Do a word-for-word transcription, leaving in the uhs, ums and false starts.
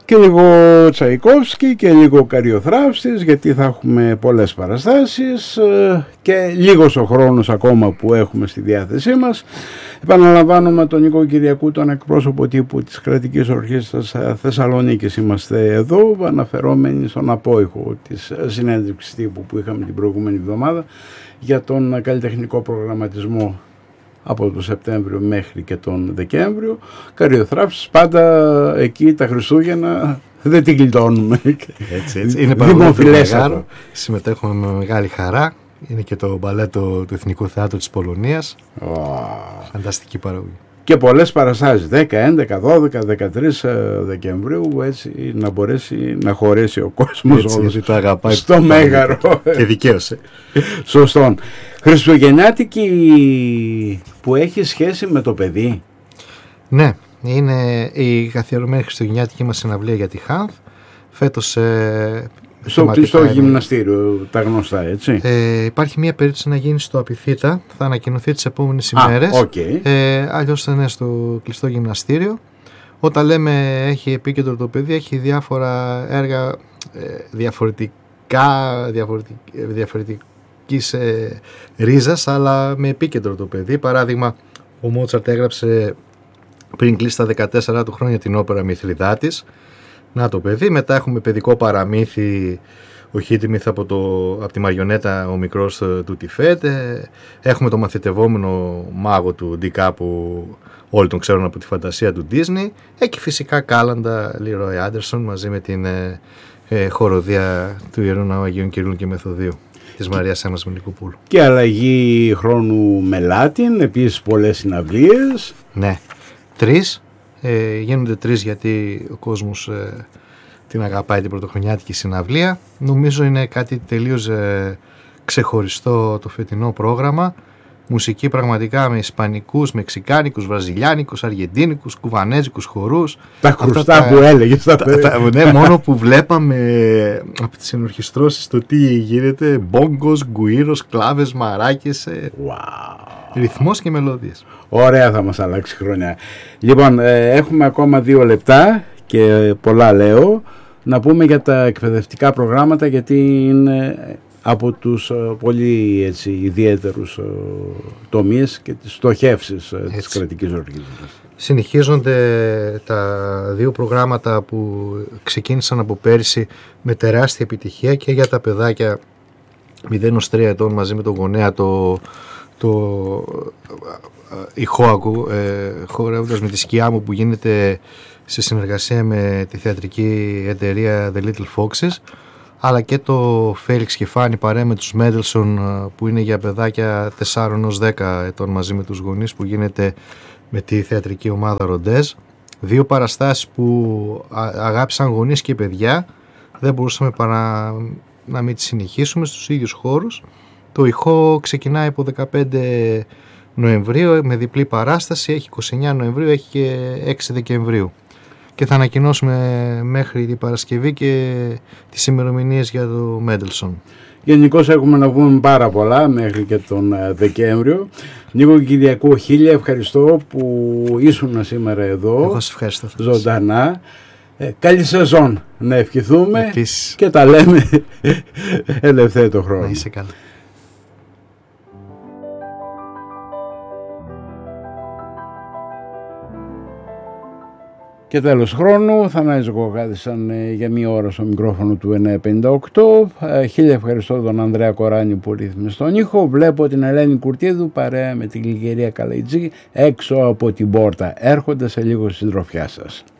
και λίγο Τσαϊκόφσκι και λίγο Καριοθράφστης, γιατί θα έχουμε πολλές παραστάσεις και λίγος ο χρόνος ακόμα που έχουμε στη διάθεσή μας. Επαναλαμβάνουμε τον Νίκο Κυριακού, τον εκπρόσωπο τύπου της Κρατικής Ορχήστρας Θεσσαλονίκης. Είμαστε εδώ αναφερόμενοι στον απόϊχο της συνέντευξης τύπου που είχαμε την προηγούμενη εβδομάδα για τον καλλιτεχνικό προγραμματισμό από τον Σεπτέμβριο μέχρι και τον Δεκέμβριο. Καριοθράφης, πάντα εκεί τα Χριστούγεννα δεν την γλιτώνουμε. Έτσι, έτσι. Είναι δημοφιλέστατο. Συμμετέχουμε με μεγάλη χαρά. Είναι και το μπαλέτο του Εθνικού Θεάτρου της Πολωνίας. Oh. Φανταστική παραγωγή. Και πολλές παραστάσεις, δέκα, έντεκα, δώδεκα, δεκατρείς Δεκεμβρίου, έτσι να μπορέσει να χωρέσει ο κόσμος έτσι, όλος το αγαπάει στο Μέγαρο. Και δικαίωσε. Σωστόν. Χριστουγεννιάτικη που έχει σχέση με το παιδί. Ναι, είναι η καθιερωμένη χριστουγεννιάτικη μας συναυλία για τη ΧΑΔ. Φέτος ε, στο κλειστό γυμναστήριο, τα γνωστά, έτσι. Ε, υπάρχει μια περίπτωση να γίνει στο Απιθύτα, θα ανακοινωθεί τις επόμενες ημέρες. Okay. Ε, αλλιώς θα είναι στο κλειστό γυμναστήριο. Όταν λέμε έχει επίκεντρο το παιδί, έχει διάφορα έργα ε, διαφορετικά, διαφορετικ, διαφορετικής ε, ρίζας, αλλά με επίκεντρο το παιδί. Παράδειγμα, ο Μότσαρτ έγραψε πριν κλείσει τα δεκατέσσερα του χρόνια την όπερα Μηθριδάτης. Να το παιδί. Μετά έχουμε παιδικό παραμύθι, ο Χίτιμιθ από, το, από τη μαριονέτα ο μικρός του Τιφέτ. Έχουμε το μαθητευόμενο μάγο του Ντικά που όλοι τον ξέρουν από τη φαντασία του Disney. Έχει φυσικά Κάλαντα, Λίροι Άντερσον μαζί με την ε, ε, χοροδία του Ιερού Ναού Αγίων Κυρίλλου και Μεθοδίου της Μαρίας Έμμας Μελικοπούλου. Και αλλαγή χρόνου με Λάτιν, επίσης πολλές συναυλίες. Ναι, τρεις. Ε, γίνονται τρεις γιατί ο κόσμος ε, την αγαπάει την πρωτοχρονιάτικη συναυλία. Νομίζω είναι κάτι τελείως ε, ξεχωριστό το φετινό πρόγραμμα. Μουσική πραγματικά με ισπανικούς, μεξικάνικους, βραζιλιάνικους, αργεντίνικους, κουβανέζικους χορούς. Τα χρουστά που έλεγες. Τα, τα, τα, ναι, μόνο που βλέπαμε από τις ενορχιστρώσεις το τι γίνεται. Μπόγκος, γκουίρος, κλάβες, μαράκες. Ε, wow. Ρυθμός και μελωδίες. Ωραία, θα μας αλλάξει χρονιά. Λοιπόν, ε, έχουμε ακόμα δύο λεπτά και πολλά λέω. Να πούμε για τα εκπαιδευτικά προγράμματα, γιατί είναι από τους ε, πολύ έτσι, ιδιαίτερους ε, τομείς και τις στοχεύσεις ε, της Κρατικής Ορχήστρας. Συνεχίζονται τα δύο προγράμματα που ξεκίνησαν από πέρυσι με τεράστια επιτυχία και για τα παιδάκια μηδέν έως τρία ετών μαζί με τον γονέα το... το ηχόακου ε, χορεύοντας με τη σκιά μου που γίνεται σε συνεργασία με τη θεατρική εταιρεία The Little Foxes, αλλά και το Φέλιξ και Φάνη παρέα με τους Μέντελσον που είναι για παιδάκια τεσσάρων έως δέκα ετών μαζί με τους γονείς που γίνεται με τη θεατρική ομάδα Ροντέζ. Δύο παραστάσεις που αγάπησαν γονείς και παιδιά, δεν μπορούσαμε παρά να μην τις συνεχίσουμε στους ίδιους χώρους. Το ηχό ξεκινάει από δεκαπέντε Νοεμβρίου με διπλή παράσταση, έχει είκοσι εννέα Νοεμβρίου, έχει και έξι Δεκεμβρίου. Και θα ανακοινώσουμε μέχρι την Παρασκευή και τις ημερομηνίες για το Μέντελσον. Γενικώς έχουμε να πούμε πάρα πολλά μέχρι και τον Δεκέμβριο. Νίκο Κυριακού, χίλια ευχαριστώ που ήσουν σήμερα εδώ. Εγώ σας ευχαριστώ. Ζωντανά. Ε, καλή σεζόν να ευχηθούμε. Επίσης. Και τα λέμε ελευθέτω χρόνο. Να είσαι καλά. Και τέλος χρόνου, Θανάης Γογάδησαν για μία ώρα στο μικρόφωνο του εννιά πενήντα οκτώ. Χίλια ευχαριστώ τον Ανδρέα Κοράνη που ρύθμισε στον ήχο. Βλέπω την Ελένη Κουρτίδου παρέα με την Γλυκερία Καλαϊτζή έξω από την πόρτα. Έρχονται σε λίγο στη συντροφιά σας.